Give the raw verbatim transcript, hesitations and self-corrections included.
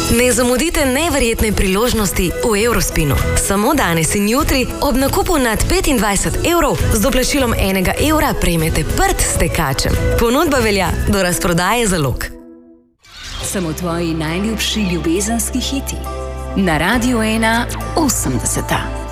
Ne zamudite neverjetne priložnosti v Eurospinu. Samo danes in jutri ob nakupu nad petindvajset evrov z doplačilom enega evra prejmete prt s tekačem. Ponudba velja do razprodaje zalog. Samo tvoji najljubši ljubezenski hiti. Na Radiu ena osemdeseta.